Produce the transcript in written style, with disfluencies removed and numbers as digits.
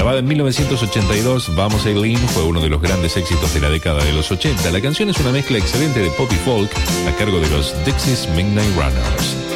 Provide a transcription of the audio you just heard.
Grabada en 1982, Vamos Eileen fue uno de los grandes éxitos de la década de los 80. La canción es una mezcla excelente de pop y folk a cargo de los Dixie's Midnight Runners.